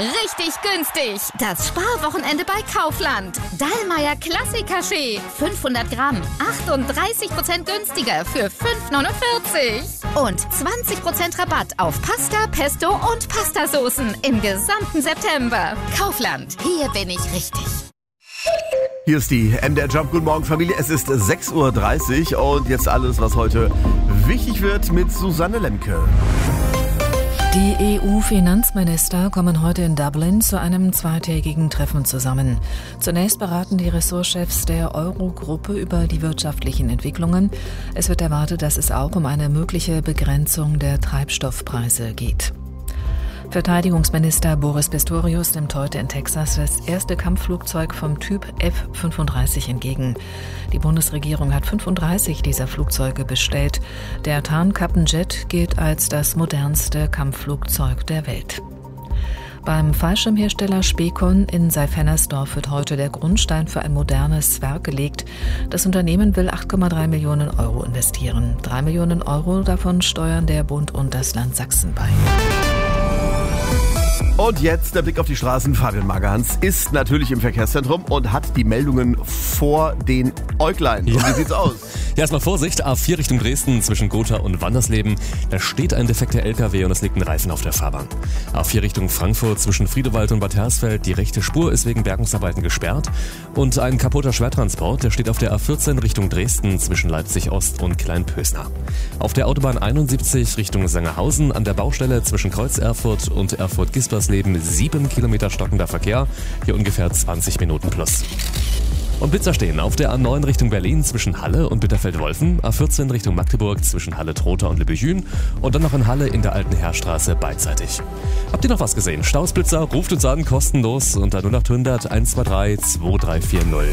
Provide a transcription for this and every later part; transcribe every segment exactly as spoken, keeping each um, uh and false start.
Richtig günstig. Das Sparwochenende bei Kaufland. Dallmayr Klassik-Kaffee. fünfhundert Gramm. achtunddreißig Prozent günstiger für fünf neunundvierzig. Und zwanzig Prozent Rabatt auf Pasta, Pesto und Pastasoßen im gesamten September. Kaufland. Hier bin ich richtig. Hier ist die M D R Jump. Guten Morgen, Familie. Es ist sechs Uhr dreißig und jetzt alles, was heute wichtig wird mit Susanne Lemke. Die E U-Finanzminister kommen heute in Dublin zu einem zweitägigen Treffen zusammen. Zunächst beraten die Ressortchefs der Euro-Gruppe über die wirtschaftlichen Entwicklungen. Es wird erwartet, dass es auch um eine mögliche Begrenzung der Treibstoffpreise geht. Verteidigungsminister Boris Pistorius nimmt heute in Texas das erste Kampfflugzeug vom Typ F fünfunddreißig entgegen. Die Bundesregierung hat fünfunddreißig dieser Flugzeuge bestellt. Der Tarnkappenjet gilt als das modernste Kampfflugzeug der Welt. Beim Fallschirmhersteller Specon in Seifernersdorf wird heute der Grundstein für ein modernes Werk gelegt. Das Unternehmen will acht Komma drei Millionen Euro investieren. drei Millionen Euro davon steuern der Bund und das Land Sachsen bei. Und jetzt der Blick auf die Straßen. Fabian Magerhans ist natürlich im Verkehrszentrum und hat die Meldungen vor den Äuglein. Ja. Und wie sieht's aus? Ja, erstmal Vorsicht, A vier Richtung Dresden zwischen Gotha und Wandersleben. Da steht ein defekter L K W und es liegt ein Reifen auf der Fahrbahn. A vier Richtung Frankfurt zwischen Friedewald und Bad Hersfeld. Die rechte Spur ist wegen Bergungsarbeiten gesperrt. Und ein kaputter Schwertransport, der steht auf der A vierzehn Richtung Dresden zwischen Leipzig Ost und Kleinpösner. Auf der Autobahn einundsiebzig Richtung Sangerhausen an der Baustelle zwischen Kreuz Erfurt und Erfurt-Gispersleben sieben Kilometer stockender Verkehr. Hier ungefähr zwanzig Minuten plus. Und Blitzer stehen auf der A neun Richtung Berlin zwischen Halle und Bitterfeld-Wolfen, A vierzehn Richtung Magdeburg zwischen Halle-Trotha und Lübbechin und dann noch in Halle in der Alten Heerstraße beidseitig. Habt ihr noch was gesehen? Stausblitzer, ruft uns an, kostenlos unter null acht hundert eins zwei drei zwei drei vier null.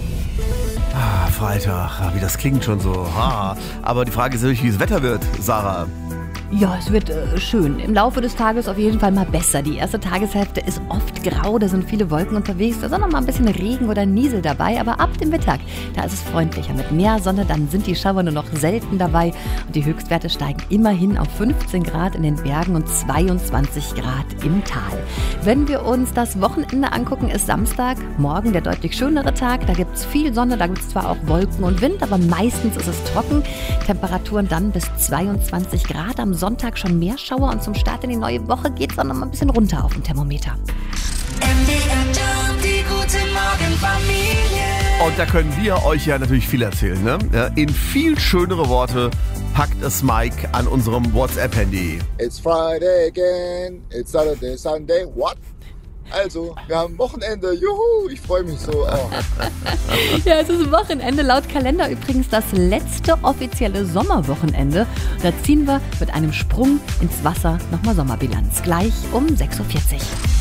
Ah, Freitag, wie das klingt schon so. Ah, aber die Frage ist natürlich, wie das Wetter wird, Sarah. Ja, es wird äh, schön. Im Laufe des Tages auf jeden Fall mal besser. Die erste Tageshälfte ist oft grau, da sind viele Wolken unterwegs. Da ist auch noch mal ein bisschen Regen oder Niesel dabei. Aber ab dem Mittag, da ist es freundlicher mit mehr Sonne. Dann sind die Schauer nur noch selten dabei. Und die Höchstwerte steigen immerhin auf fünfzehn Grad in den Bergen und zweiundzwanzig Grad im Tal. Wenn wir uns das Wochenende angucken, ist Samstag, morgen der deutlich schönere Tag. Da gibt es viel Sonne, da gibt es zwar auch Wolken und Wind, aber meistens ist es trocken. Temperaturen dann bis zweiundzwanzig Grad. Am Sonntag schon mehr Schauer und zum Start in die neue Woche geht es dann noch mal ein bisschen runter auf dem Thermometer. M D R Jump, die gute Morgenfamilie. Und da können wir euch ja natürlich viel erzählen, ne? Ja, in viel schönere Worte packt es Mike an unserem WhatsApp-Handy. It's Friday again, it's Saturday, Sunday, what? Also, wir haben Wochenende, juhu, ich freue mich so. Oh. Ja, es ist Wochenende, laut Kalender übrigens das letzte offizielle Sommerwochenende. Da ziehen wir mit einem Sprung ins Wasser nochmal Sommerbilanz, gleich um sechs Uhr vierzig.